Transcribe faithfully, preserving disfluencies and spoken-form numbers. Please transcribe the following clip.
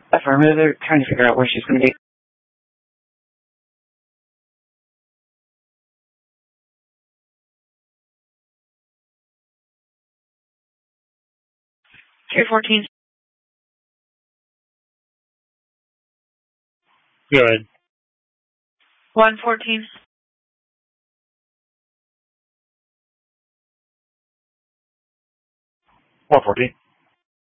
Affirmative, they're trying to figure out where she's going to be. two fourteen. Good. one fourteen. one fourteen.